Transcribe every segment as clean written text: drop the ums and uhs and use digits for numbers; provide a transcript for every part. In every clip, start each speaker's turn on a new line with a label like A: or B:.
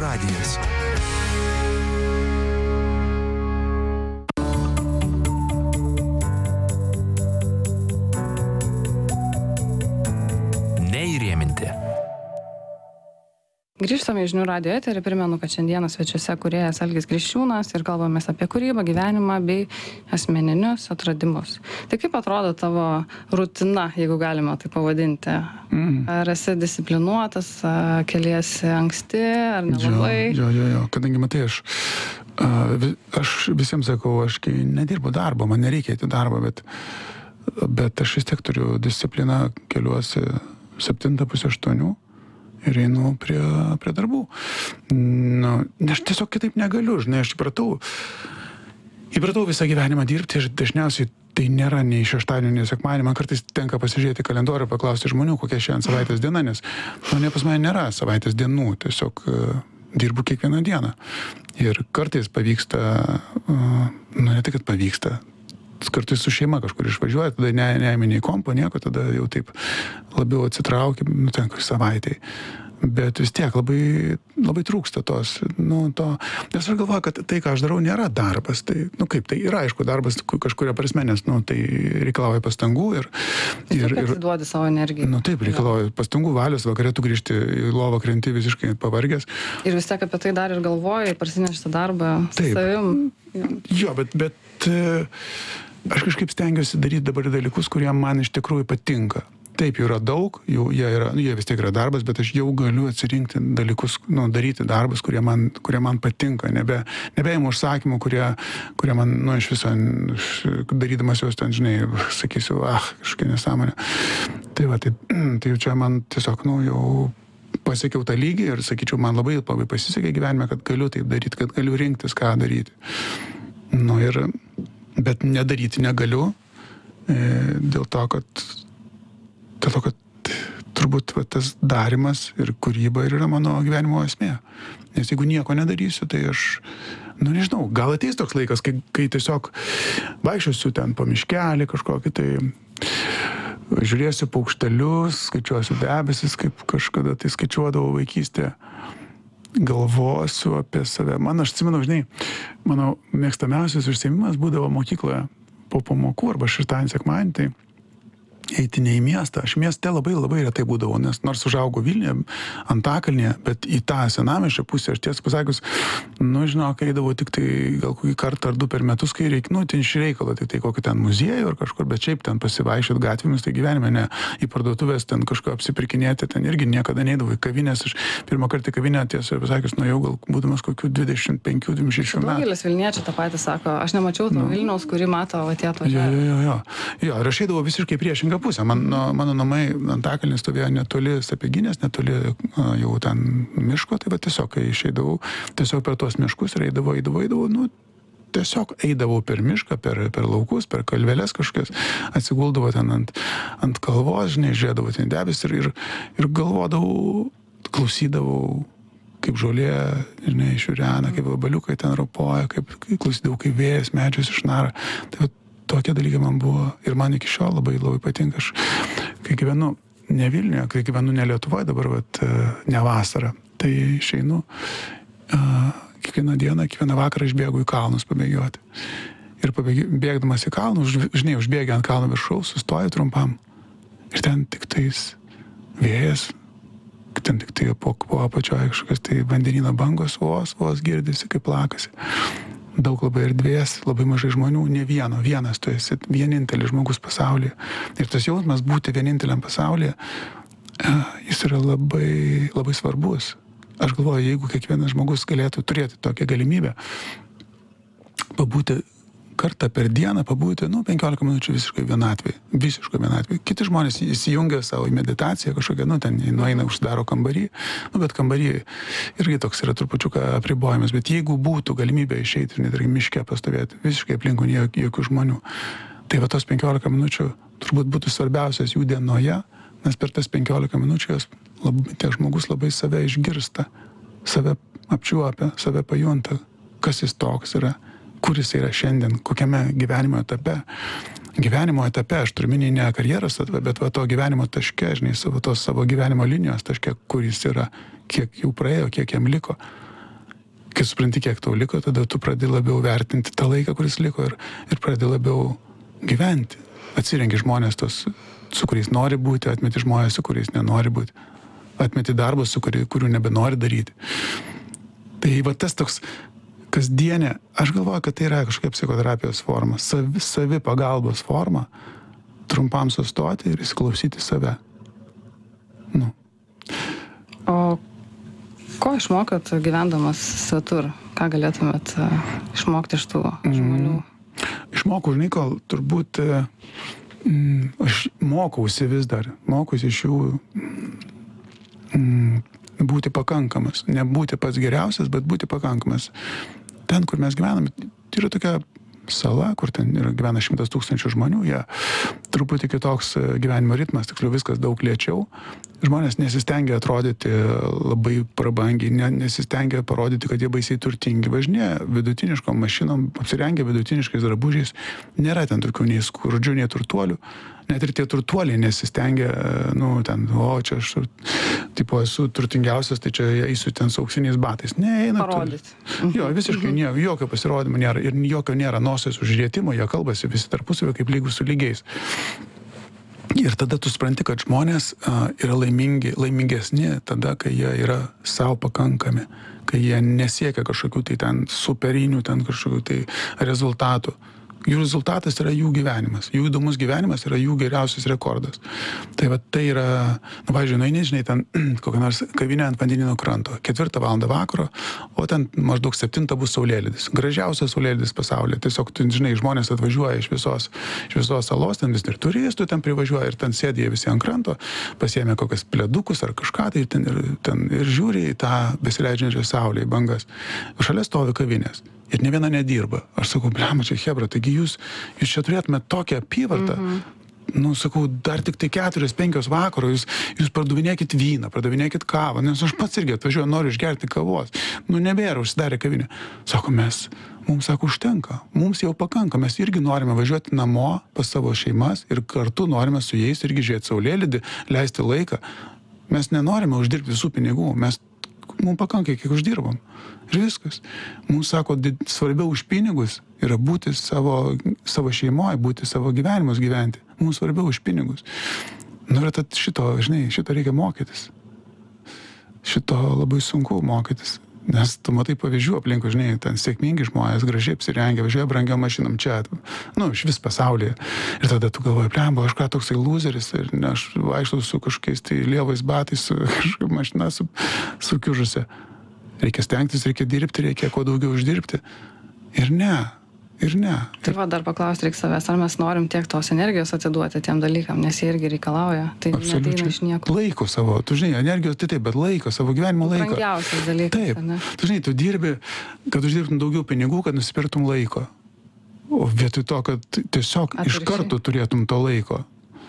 A: radijas. Neįrėminti.
B: Grįžtame į Žinių radijo eterį. Primenu, kad šiandieną svečiuose kūrėjas Algis Kriščiūnas ir kalbamės apie kūrybą, gyvenimą bei asmeninius atradimus. Tai kaip atrodo tavo rutina, jeigu galima tai pavadinti? Ar esi disciplinuotas, keliesi anksti, ar nelabai?
C: Jo. Kadangi matai, aš visiems sakau, aš kai nedirbu darbo, man nereikia eiti darbą, bet aš vis tiek turiu discipliną, keliuosi 7:30 ir einu prie darbų. Aš tiesiog kitaip negaliu, žinai, aš įpratau visą gyvenimą dirbti ir dažniausiai tai nėra nei šeštadienį, nei sekmadienį. Man kartais tenka pasižiūrėti kalendorių, paklausti žmonių, kokia šiandien savaitės diena, nes pas mane nėra savaitės dienų, tiesiog dirbu kiekvieną dieną. Ir kartais pavyksta, ne tai, kad pavyksta, kartais su šeima kažkur išvažiuoja, tada neėmė nei kompo, nieko, tada jau taip labiau atsitraukia, ten kokį savaitėj. Bet vis tiek labai trūksta tos, to, nes aš galvoju, kad tai, ką aš darau, nėra darbas. Tai, tai yra, aišku, darbas kažkuria prasme, nes, tai reikalauja pastangų ir
B: atiduodi savo energiją.
C: Taip, reikalauja pastangų, valios, vakare tu grįžti į lovą, krenti visiškai pavargęs.
B: Ir vis tiek apie tai dar ir galvoji, parsineši tą darbą su savim.
C: Jo, bet aš kažkaip stengiuosi daryti dabar dalykus, kurie man iš tikrųjų patinka. Taip, jų yra daug, jie vis tiek yra darbas, bet aš jau galiu atsirinkti dalykus, daryti darbus, kurie man patinka, nebeimu užsakymų, kurie man, iš viso, darydamas juos ten, žinai, sakysiu, kažkokia nesąmonė. Tai čia man tiesiog, jau pasiekiau tą lygį ir, sakyčiau, man labai pasisekė gyvenime, kad galiu taip daryti, kad galiu rinktis, ką daryti. Bet nedaryti negaliu, dėl to, kad turbūt tas darimas ir kūryba yra mano gyvenimo esmė. Nes jeigu nieko nedarysiu, tai aš, nežinau, gal ateis toks laikas, kai tiesiog vaikščiosiu ten po miškelį kažkokį, tai žiūrėsiu paukštelius, skaičiuosiu debesis, kaip kažkada tai skaičiuodavau vaikystėje, galvosiu apie save. Aš atsimenu, žinai, mano mėgstamiausias užsiėmimas būdavo mokykloje po pamokų arba šeštadienį, sekmadienį, tai eiti ne į miestą. Aš mieste labai retai būdavau, nes nors užaugau Vilniuje, Antakalnyje, bet į tą senamiesčio pusę aš tiesą pasakius, žinok, eidavau tik tai gal kokį kartą ar du per metus, kai reikia, ten iš reikalo, tai kokį ten muziejų ar kažkur, bet šiaip ten pasivaikščiot gatvėmis, tai gyvenime ne į parduotuvės, ten kažko apsipirkinėti, ten irgi niekada neidavau į kavinės. Aš pirmą kartą į kavinę, tiesą pasakius, jau gal būdamas kokių 25-26 metų.
B: Daugelis Vilniečių tą patį sako, aš nemačiau to Vilniaus, kurį mato tie atvažiavę.
C: Jo, ir aš eidavau visiškai priešingą pusę. Mano namai Antakalny stovėjo netoli Sapieginės, netoli jau ten miško, tai tiesiog, kai išeidavau, tiesiog per tuos miškus ir eidavau, tiesiog eidavau per mišką, per laukus, per kalveles kažkokias, atsiguldavau ten ant kalvos, žinai, žiūrėdavau ten debes ir galvodavau, klausydavau, kaip žolė, žinai, šiurena, kaip vabaliukai ten ropoja, kaip klausydavau, kaip vėjas medžius išnara. Tai tokie dalykai man buvo ir man iki šiol labai patinka. Aš, kai gyvenu ne Vilniuje, kai gyvenu ne Lietuvoje, dabar ne vasarą, tai išeinu kiekvieną dieną, kiekvieną vakarą išbėgu į kalnus pabėgioti. Ir bėgdamas į kalnus, žinai, užbėgi ant kalno viršaus, sustoju trumpam. Ir ten tik tais vėjas, ten tik tai po apačioje kažkokios tai vandenyno bangos, vos girdisi, kaip plakasi. Daug labai erdvės, labai mažai žmonių, ne vienas, tu esi vienintelis žmogus pasaulyje. Ir tas jausmas būti vieninteliam pasaulyje, jis yra labai svarbus. Aš galvoju, jeigu kiekvienas žmogus galėtų turėti tokią galimybę, pabūti kartą per dieną, pabūti, 15 minučių visiškai vienatvėj. Kiti žmonės įsijungia savo į meditaciją kažkokią, ten nueina, užsidaro kambarį, bet kambarį irgi toks yra trupučiuką apribojimas, bet jeigu būtų galimybė išeiti ir net ir miške pastovėti, visiškai aplinkui jokių žmonių, tai tos 15 minučių turbūt būtų svarbiausias jų dienoje, nes per tas 15 minučių tie žmogus labai save išgirsta, save apčiuopia, save pajunta, kas jis toks yra, kur jis yra šiandien, kokiame gyvenimo etape. Gyvenimo etape, aš turiu minį ne karjeros etape, bet to gyvenimo taške, žinai, savo gyvenimo linijos taške, kur jis yra, kiek jau praėjo, kiek jam liko. kai supranti, kiek tau liko, tada tu pradedi labiau vertinti tą laiką, kuris liko ir pradedi labiau gyventi. Atsirenki žmonės tos, su kuriais nori būti, atmeti žmonės, su kuriais nenori būti. Atmeti darbus, kurių nebenori daryti. Tai va tas toks kasdienė, aš galvoju, kad tai yra kažkokia psichoterapijos forma, savi pagalbos forma, trumpam sustoti ir įsiklausyti save. Nu.
B: O ko išmokot gyvendamas svetur? Ką galėtumėt išmokti iš tų žmonių?
C: Išmokau, žinai, kol turbūt aš mokausi vis dar, mokausi iš jų būti pakankamas. Nebūti pats geriausias, bet būti pakankamas. Ten, kur mes gyvename, tai yra tokia sala, kur ten gyvena 100 000 žmonių, jie truputį kitoks gyvenimo ritmas, tiksliau viskas daug lėčiau. Žmonės nesistengia atrodyti labai prabangiai, nesistengia parodyti, kad jie baisiai turtingi. Važinėja vidutiniškom mašinom, apsirengia vidutiniškais drabužiais. Nėra ten tokių nei skurdžių, nei turtuolių. Net ir tie turtuoliai nesistengia, čia aš tipo esu turtingiausias, tai čia eisiu ten su auksiniais batais. Ne, eina.
B: Parodyti.
C: Jo, visiškai jokio pasirodymo nėra ir jokio nėra nosies užrietimo, jie kalbasi visi tarpusavį kaip lygus su lygiais. Ir tada tu supranti, kad žmonės yra laimingesni tada, kai jie yra savo pakankami, kai jie nesiekia kažkokių tai ten superinių, ten kažkokių tai rezultatų. Jų rezultatas yra jų gyvenimas. Jų įdomus gyvenimas yra jų geriausias rekordas. Tai va tai yra, pavyzdžiui, nežinai, ten kokią nors kavinę ant vandenyno kranto. 4 valandą vakaro, o ten maždaug 7 bus saulėlydis. Gražiausias saulėlydis pasaulyje. Tiesiog, žinai, žmonės atvažiuoja iš visos salos, ten vis ir turistų ten privažiuoja ir ten sėdė visi ant kranto, pasiėmė kokias pledukus ar kažką, tai ten ir žiūri į tą besileidžiančią saulę, į bangas. Šalia stovi kavinės. Ir ne viena nedirba. Aš sakau, blema, čia chebra, taigi jūs čia turėtumėte tokią apyvartą. Sakau, dar tik tai 4-5 vakaro, jūs pardavinėkit vyną, pardavinėkit kavą, nes aš pats irgi atvažiuoju, noriu išgerti kavos. Nebėra, užsidarė kavinė. Sako, mums sako, užtenka, mums jau pakanka, mes irgi norime važiuoti namo pas savo šeimas ir kartu norime su jais irgi žiūrėti saulėlydį, leisti laiką. Mes nenorime uždirbti visų pinigų, mums pakanka, kiek uždirbam. Ir viskas. Mums sako, svarbiau už pinigus yra būti savo šeimoje, būti savo gyvenimus gyventi. Mums svarbiau už pinigus. Ir tad šito reikia mokytis. Šito labai sunku mokytis. Nes tu matai pavyzdžių aplinkui, ten sėkmingi žmonės, gražiai apsirengia, važiuoja brangiom mašinom čia, iš vis pasaulyje. Ir tada tu galvoji, blemba, aš ką toksai loseris, ir aš vaikštau su kažkokiais tai lievais batais, su kažkokia mašina sukiužusi. Reikia stengtis, reikia dirbti, reikia kuo daugiau uždirbti. Ir ne.
B: Tai va, dar paklausti reikia savęs, ar mes norim tiek tos energijos atiduoti tiem dalykam, nes jie irgi reikalauja. Tai neateina iš nieko.
C: Laiko savo, tu žinai, energijos tai taip, bet laiko, savo gyvenimo laiko.
B: Brangiausias dalykas.
C: Taip,
B: ne?
C: Tu žinai, tu dirbi, kad uždirbtum daugiau pinigų, kad nusipirktum laiko. O vietoj to, kad tiesiog iš karto turėtum to laiko.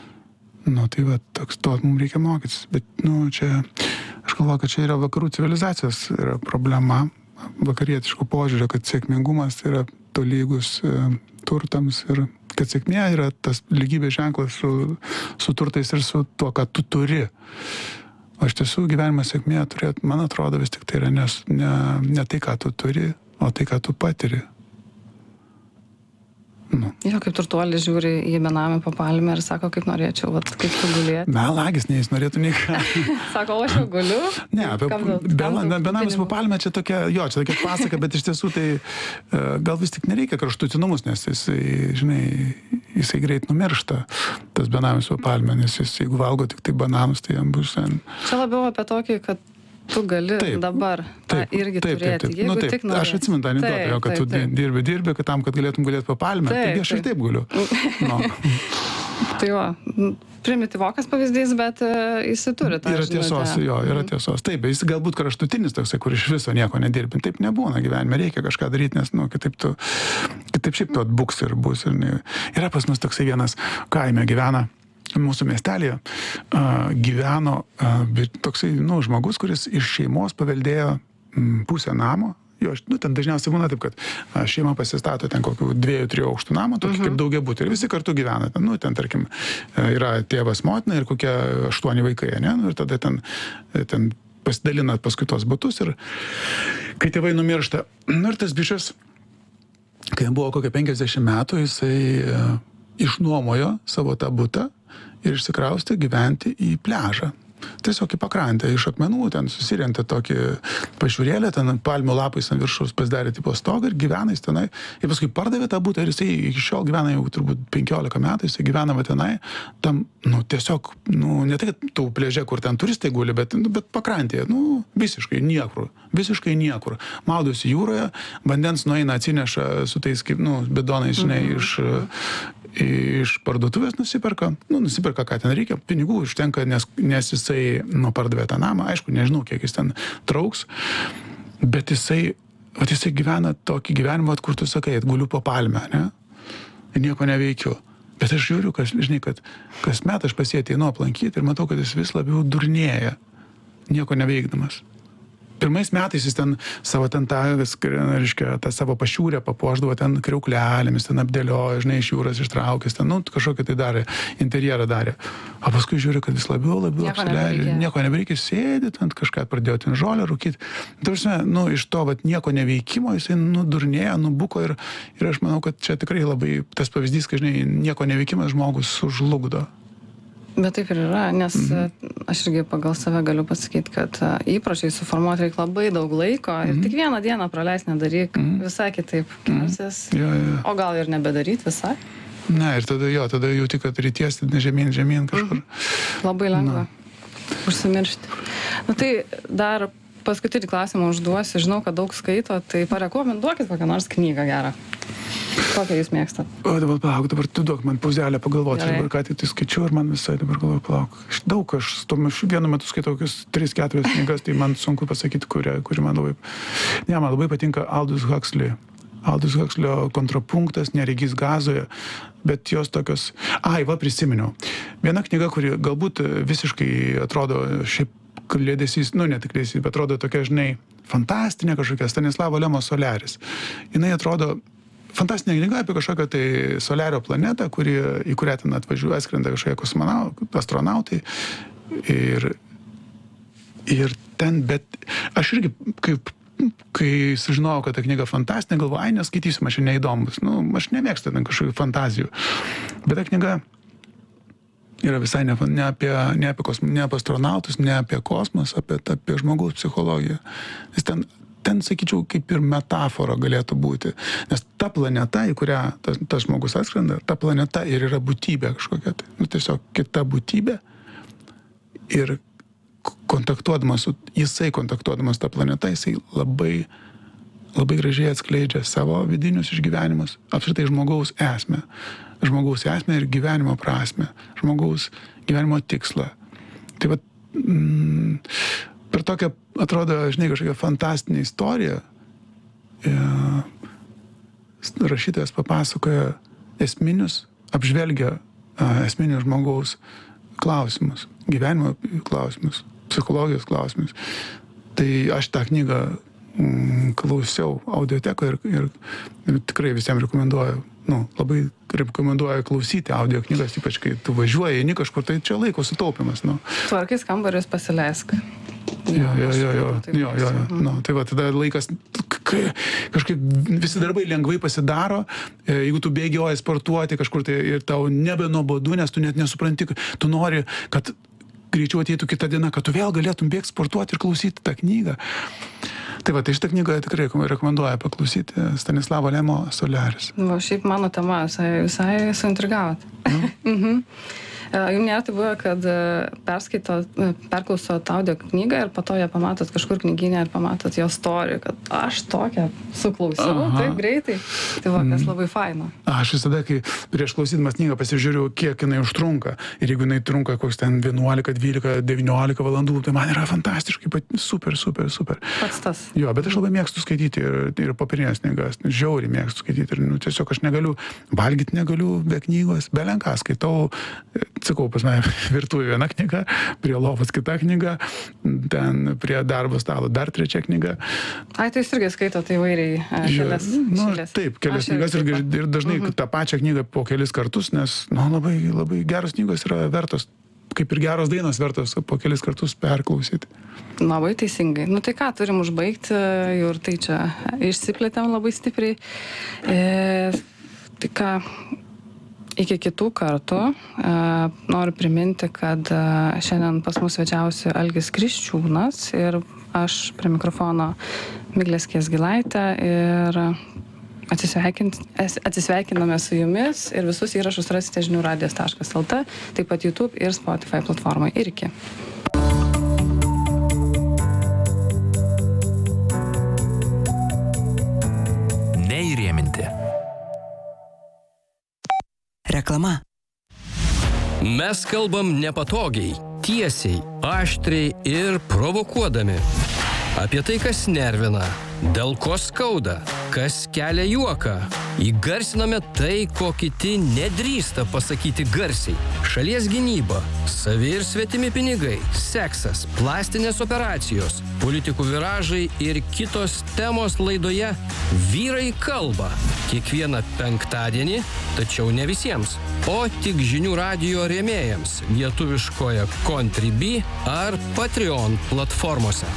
C: Tai va, to mums reikia mokytis. Bet, čia, aš galvoju, kad čia yra vakarų civilizacijos yra problema, vakarietiško požiūrio, kad sėkmingumas yra tolygus turtams ir kad sėkmė yra tas lygybės ženklas su turtais ir su tuo, ką tu turi. O iš tiesų gyvenimo sėkmė turėtų, man atrodo, vis tik tai yra ne tai, ką tu turi, o tai, ką tu patiri.
B: Jo, kaip turtuolis žiūri į benamį po palmę ir sako, kaip norėčiau, kaip tu gulėti.
C: Melagis, ne, jis norėtų nei ką.
B: Sako, o aš jau guliu?
C: Ne, benamis po palmę čia tokia pasaka, bet iš tiesų tai gal vis tik nereikia kraštutinumus, nes jisai greit numiršta, tas benamis po palmę, nes jeigu valgo tik tai bananus, tai jam bus...
B: Čia labiau apie tokį, kad tu gali dabar tą irgi turėti, jeigu tik nori.
C: Aš atsimenu tą anekdotą, kad tu dirbi, kad tam, kad galėtum gulėti po palmę, taigi aš ir taip guliu.
B: Tai jo, primityvokas pavyzdys, bet jis turi tą
C: žinutę. Yra tiesos. Taip, jis galbūt kraštutinis toksai, kur iš viso nieko nedirbi. Taip nebūna gyvenime, reikia kažką daryti, nes kitaip šiaip tu atbuks ir bus. Yra pas mus toksai vienas kaime gyvena. Mūsų miestelėje gyveno toksai žmogus, kuris iš šeimos paveldėjo pusę namo. Ten dažniausiai būna taip, kad šeima pasistato ten kokių 2-3 aukštų namą, tokį kaip daugiabutį, ir visi kartu gyvena. Ten tarkim, yra tėvas, motina ir kokie 8 vaikai, ne? Ir tada ten pasidalina paskui tos butus ir kai tėvai numiršta, ir tas bičias, kai jam buvo kokia 50 metų, jisai išnuomojo savo tą butą ir išsikraustė gyventi į pliažą. Tiesiog į pakrantę, iš akmenų, ten susirentė tokį pašiūrėlę, ten palmių lapais ant viršaus pasidarė tipo stogą ir gyvena jis tenai. Ir paskui pardavė tą butą ir jisai iki šiol gyvena jau turbūt 15 metų, jisai gyvenama tenai, tam, tiesiog, ne tai, kad tų pliaže, kur ten turistai guli, bet pakrantėje, visiškai niekur. Maudosi jūroje, vandens nueina, atsineša su tais kaip, bidonais, žinai, iš parduotuvės nusiperka ką ten reikia, pinigų užtenka, nes jisai pardavė tą namą, aišku, nežinau, kiek jis ten trauks, bet jisai gyvena tokį gyvenimą, kur tu sakai, guliu po palmę, ne? Ir nieko neveikiu. Bet aš žiūriu, kad kasmet aš pas jį ateinu aplankyti ir matau, kad jis vis labiau durnėja, nieko neveikdamas. Pirmais metais jis ten savo tą savo pašiūrę papuošdavo ten kriauklelėmis, ten apdėliojo, žinai, iš jūros ištraukęs, ten, kažkokį tai darė, interjerą darė. O paskui žiūriu, kad vis labiau apsileidžia, nieko nebereikia, sėdi, ten kažką pradėjo ten žolę rūkyti. Tai prasme, iš to nieko neveikimo jisai nudurnėjo, nubuko ir aš manau, kad čia tikrai labai tas pavyzdys, kad, žinai, nieko neveikimas žmogus sužlugdo.
B: Bet taip ir yra, nes aš irgi pagal save galiu pasakyti, kad įpročiai suformuoti reikia labai daug laiko ir tik vieną dieną praleis nedaryk, visai kitaip kelsis, o gal ir nebedaryt visai.
C: Ne, ir tada jauti, kad ryties žemyn kažkur.
B: Labai lengva užsimiršti. Tai dar paskutinį klausimą užduosiu, žinau, kad daug skaito, tai parekomenduokit kokią nors knygą gerą. Kokią jūs mėgstat?
C: O dabar tu duok man pauzelę pagalvoti, dabar ką tik tai skaičiu ir man visai dabar galvoju, palauk. Daug aš vienu metu skaitau 3-4 knygas, tai man sunku pasakyti, kuri man labai... Ne, man labai patinka Aldous Huxley. Aldous Huxley'o Kontrapunktas, Neregys Gazoje, bet jos tokios... prisiminiau. Viena knyga, kuri galbūt visiškai atrodo šiaip kliedesys, ne tik kliedesys, bet atrodo tokia, žinai, fantastinė kažkokia, Stanislavo Lemo Solaris. Jinai atrodo fantastinė knyga apie kažkokią tai Soliario planetą, į kurią ten atskrenda kažkokie astronautai. Ir ten, bet aš irgi, kai sužinojau, kad ta knyga fantastinė, galvoju, neskaitysiu, man čia neįdomus. Aš nemėgstu ten kažkokių fantazijų. Bet ta knyga yra visai ne apie astronautus, ne apie kosmosą, apie žmogaus psichologiją. Jis ten, sakyčiau, kaip ir metafora galėtų būti. Nes ta planeta, į kurią tas žmogus atskrenda, ta planeta ir yra būtybė kažkokia. Tiesiog kita būtybė. Ir jisai kontaktuodamas tą planetą, jisai labai, labai gražiai atskleidžia savo vidinius išgyvenimus, apskritai žmogaus esmę. Žmogaus esmę ir gyvenimo prasmę. Žmogaus gyvenimo tikslą. Tai per tokią, atrodo, žinai, kažkokią fantastinę istoriją rašytojas papasakoja apžvelgia esminius žmogaus klausimus, gyvenimo klausimus, psichologijos klausimus. Tai aš tą knygą klausiau audiotekoje ir tikrai visiems rekomenduoju, labai rekomenduoju klausyti audio knygas, ypač kai tu važiuoji, eini kažkur, tai čia laiko sutaupimas.
B: Tvarkys kambarius, pasileisk.
C: Jo. Tai tada laikas, kažkaip visi darbai lengvai pasidaro, jeigu tu bėgioji sportuoti kažkur tai ir tau nebenuobodu, nes tu net nesupranti, tu nori, kad greičiau ateitų kitą dieną, kad tu vėl galėtum bėgti sportuoti ir klausyti tą knygą. Tai šitą knygą tikrai rekomenduoju paklausyti, Stanislavo Lemo Solaris.
B: Šiaip mano tema visai suintrigavot. Jums nėra tai buvo, kad perklausot audio knygą ir po to ją pamatot kažkur knygyne ir pamatot jo story, kad aš tokią suklausiau, taip greitai. Tai kas labai faina.
C: Aš visada, kai prieš klausydamas knygą pasižiūriu, kiek jinai užtrunka. Ir jeigu jinai trunka koks ten 11, 12, 19 valandų, tai man yra fantastiškai, super.
B: Pats tas.
C: Jo, bet aš labai mėgstu skaityti ir popierinės knygas. Žiauriai mėgstu skaityti. Ir tiesiog aš valgyti negaliu be knygos, belenką skaitau. Sakau, pas mane virtuvė viena knyga, prie lovos kita knyga, ten prie darbo stalo dar trečia knyga.
B: Tai jūs irgi skaitote įvairiai šėlės.
C: Taip, kelias knygas ir dažnai tą pačią knygą po kelis kartus, nes labai, labai geros knygos yra vertos kaip ir geros dainos vertos po kelis kartus perklausyti.
B: Labai teisingai. Nu tai ką, turim užbaigti, jau ir tai čia išsiplėtėm labai stipriai. Tai ką, iki kitų kartų noriu priminti, kad šiandien pas mus svečiavosi Algis Kriščiūnas ir aš prie mikrofono Miglė Skiesgilaitė ir atsisveikiname su jumis ir visus įrašus rasite žiniųradijas.lt, taip pat YouTube ir Spotify platformoje. Ir iki.
A: Neįrėminti.
D: Reklama.
E: Mes kalbam nepatogiai, tiesiai, aštriai ir provokuodami. Apie tai, kas nervina, dėl ko skauda, kas kelia juoką. Įgarsiname tai, ko kiti nedrįsta pasakyti garsiai. Šalies gynyba, savi ir svetimi pinigai, seksas, plastinės operacijos, politikų viražai ir kitos temos laidoje Vyrai kalba. Kiekvieną penktadienį, tačiau ne visiems, o tik žinių radijo rėmėjams lietuviškoje Contribui ar Patreon platformose.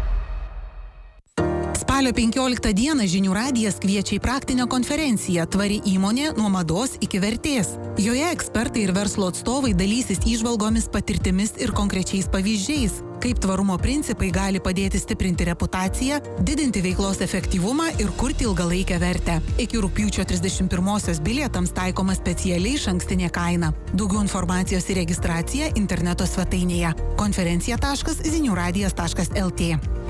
D: Spalio 15 dieną Žinių radijas kviečia į praktinę konferenciją Tvari įmonė nuo mados iki vertės. Joje ekspertai ir verslo atstovai dalysis įžvalgomis, patirtimis ir konkrečiais pavyzdžiais, kaip tvarumo principai gali padėti stiprinti reputaciją, didinti veiklos efektyvumą ir kurti ilgalaikę vertę. Iki rugpjūčio 31-osios bilietams taikoma specialiai išankstinė kaina. Daugiau informacijos ir registracija interneto svetainėje konferencija.žiniuradijas.lt.